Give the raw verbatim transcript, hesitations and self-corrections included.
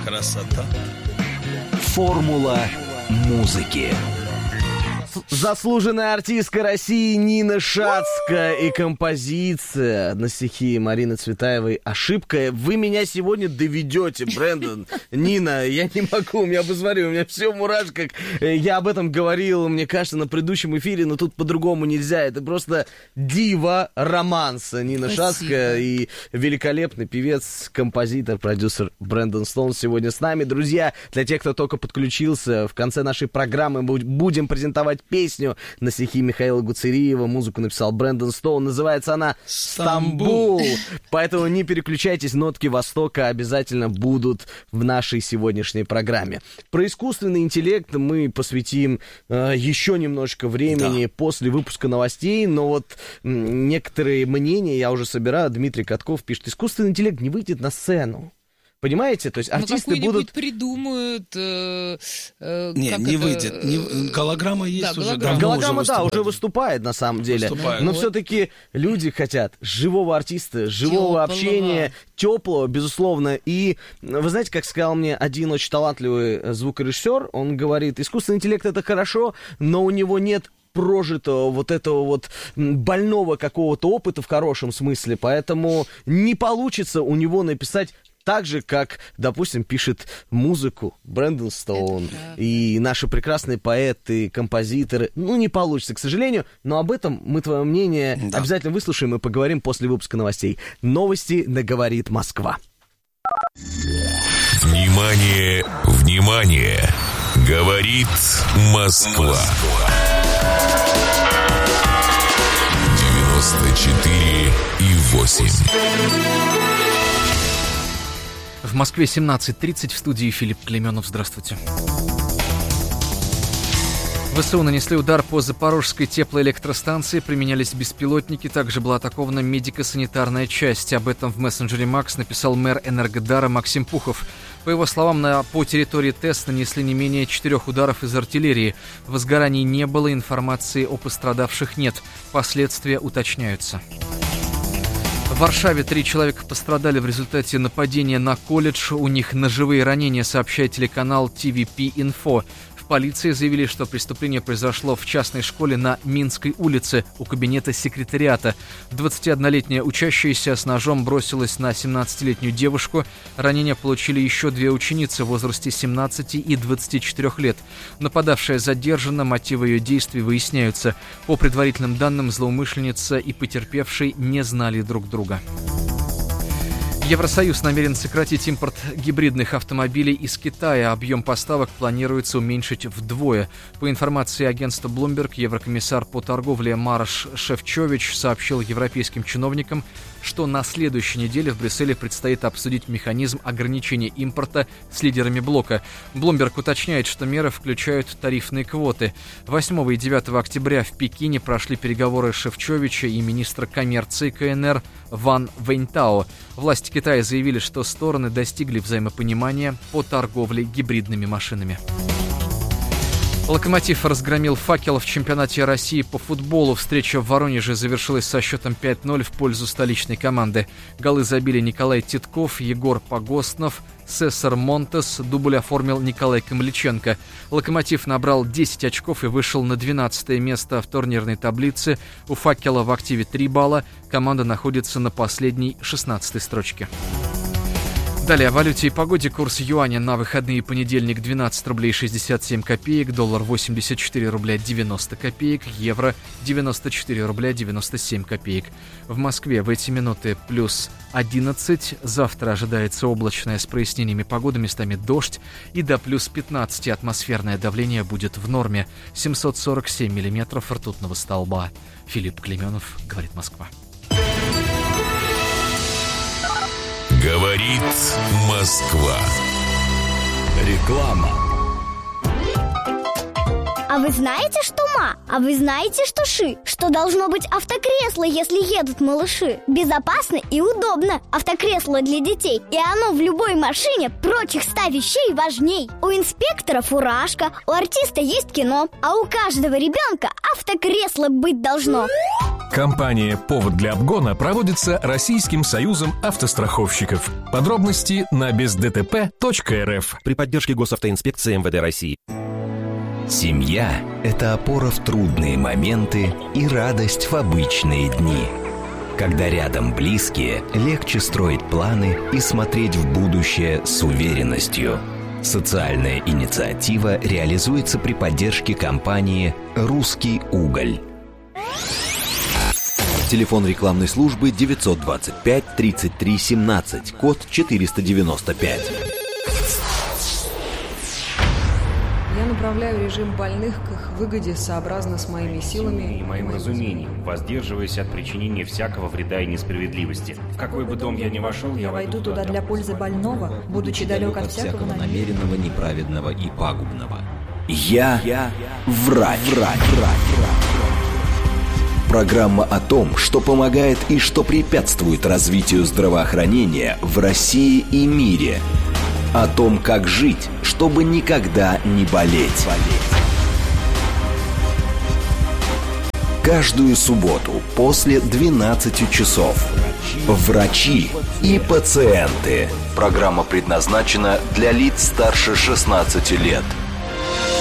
Красота. Формула музыки. Заслуженная артистка России Нина Шацкая и композиция на стихи Марины Цветаевой «Ошибка». Вы меня сегодня доведете, Брэндон. Нина, я не могу, у меня обозвали, у меня все в мурашках. Я об этом говорил, мне кажется, на предыдущем эфире, но тут по-другому нельзя. Это просто дива романса Нина Спасибо. Шацкая и великолепный певец, композитор, продюсер Брэндон Стоун сегодня с нами. Друзья, для тех, кто только подключился, в конце нашей программы мы будем презентовать песню на стихи Михаила Гуцериева. Музыку написал Брэндон Стоун. Называется она «Стамбул». Поэтому не переключайтесь, нотки Востока обязательно будут в нашей сегодняшней программе. Про искусственный интеллект мы посвятим э, еще немножечко времени да. после выпуска новостей. Но вот м, некоторые мнения я уже собираю. Дмитрий Катков пишет: искусственный интеллект не выйдет на сцену. Понимаете? То есть артисты ну, будут... придумают... Э, э, не, не это... выйдет. Не... Голограмма есть да, уже. Голограмма, голограмма уже да, уже выступает на самом деле. Выступает. Но вот. Все-таки люди хотят живого артиста, живого Теплого. общения, теплого, безусловно. И вы знаете, как сказал мне один очень талантливый звукорежиссер, он говорит, искусственный интеллект — это хорошо, но у него нет прожитого вот этого вот больного какого-то опыта в хорошем смысле, поэтому не получится у него написать так же, как, допустим, пишет музыку Брэндон Стоун и наши прекрасные поэты, композиторы. Ну, не получится, к сожалению, но об этом мы твое мнение да. обязательно выслушаем и поговорим после выпуска новостей. Новости на «Говорит Москва». Внимание, внимание! Говорит Москва. девяносто четыре и восемь. В Москве семнадцать тридцать, в студии Филипп Клейменов. Здравствуйте. ВСУ нанесли удар по Запорожской теплоэлектростанции, применялись беспилотники, также была атакована медико-санитарная часть. Об этом в мессенджере Макс написал мэр Энергодара Максим Пухов. По его словам, на, по территории ТЭС нанесли не менее четырех ударов из артиллерии. Возгораний не было, информации о пострадавших нет. Последствия уточняются. В Варшаве три человека пострадали в результате нападения на колледж. У них ножевые ранения, сообщает телеканал ти ви пи-Инфо. В полиции заявили, что преступление произошло в частной школе на Минской улице у кабинета секретариата. двадцатиоднолетняя учащаяся с ножом бросилась на семнадцатилетнюю девушку. Ранения получили еще две ученицы в возрасте семнадцати и двадцати четырёх лет. Нападавшая задержана, мотивы ее действий выясняются. По предварительным данным, злоумышленница и потерпевший не знали друг друга. Евросоюз намерен сократить импорт гибридных автомобилей из Китая. Объем поставок планируется уменьшить вдвое. По информации агентства Bloomberg, еврокомиссар по торговле Марош Шефчович сообщил европейским чиновникам, что на следующей неделе в Брюсселе предстоит обсудить механизм ограничения импорта с лидерами блока. Bloomberg уточняет, что меры включают тарифные квоты. восьмого и девятого октября в Пекине прошли переговоры Шефчовича и министра коммерции КНР Ван Вэньтао. Власти Китая заявили, что стороны достигли взаимопонимания по торговле гибридными машинами. «Локомотив» разгромил «Факел» в чемпионате России по футболу. Встреча в Воронеже завершилась со счетом пять ноль в пользу столичной команды. Голы забили Николай Титков, Егор Погостнов, Сесар Монтес, дубль оформил Николай Камличенко. «Локомотив» набрал десять очков и вышел на двенадцатое место в турнирной таблице. У «Факела» в активе три балла. Команда находится на последней шестнадцатой строчке. Далее о валюте и погоде. Курс юаня на выходные: понедельник двенадцать рублей шестьдесят семь копеек, доллар восемьдесят четыре рубля девяносто копеек, евро девяносто четыре рубля девяносто семь копеек. В Москве в эти минуты плюс одиннадцать, завтра ожидается облачная с прояснениями погоды, местами дождь, и до плюс пятнадцать атмосферное давление будет в норме. семьсот сорок семь миллиметров ртутного столба. Филипп Клейменов, говорит Москва. Говорит Москва. Реклама. А вы знаете, что ма? А вы знаете, что ши? Что должно быть автокресло, если едут малыши? Безопасно и удобно. Автокресло для детей. И оно в любой машине прочих ста вещей важней. У инспектора фуражка, у артиста есть кино, а у каждого ребенка автокресло быть должно. Компания «Повод для обгона» проводится Российским союзом автостраховщиков. Подробности на без дэ тэ пэ точка эр эф. При поддержке Госавтоинспекции эм вэ дэ России. Семья – это опора в трудные моменты и радость в обычные дни. Когда рядом близкие, легче строить планы и смотреть в будущее с уверенностью. Социальная инициатива реализуется при поддержке компании «Русский уголь». Телефон рекламной службы девятьсот двадцать пять тридцать три семнадцать, код четыреста девяносто пять. Я направляю режим больных к их выгоде сообразно с моими силами и моим разумением, воздерживаясь от причинения всякого вреда и несправедливости. В какой бы дом я ни вошел, я войду туда для пользы больного, будучи далек от всякого намеренного, неправедного и пагубного. Я, Я врач. врач. Программа о том, что помогает и что препятствует развитию здравоохранения в России и мире. О том, как жить, чтобы никогда не болеть. Каждую субботу после двенадцати часов. Врачи и пациенты. Программа предназначена для лиц старше шестнадцати лет.